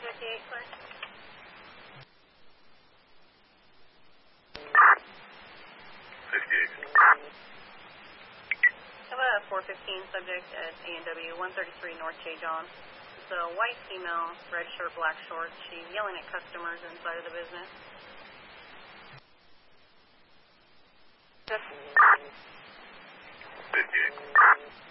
58, clear. How about a 415 subject at A&W 133 North J. John? It's a white female, red shirt, black shorts. She's yelling at customers inside of the business. 58.